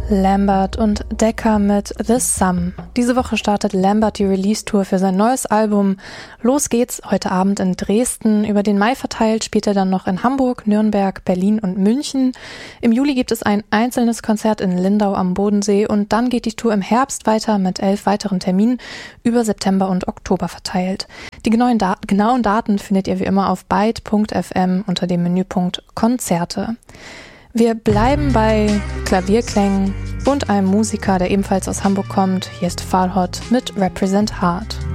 Lambert und Decca mit The Sum. Diese Woche startet Lambert die Release-Tour für sein neues Album. Los geht's heute Abend in Dresden. Über den Mai verteilt spielt er dann noch in Hamburg, Nürnberg, Berlin und München. Im Juli gibt es ein einzelnes Konzert in Lindau am Bodensee und dann geht die Tour im Herbst weiter mit 11 weiteren Terminen über September und Oktober verteilt. Die genauen Daten findet ihr wie immer auf byte.fm unter dem Menüpunkt Konzerte. Wir bleiben bei Klavierklängen und einem Musiker, der ebenfalls aus Hamburg kommt. Hier ist Farhot mit Represent Hard.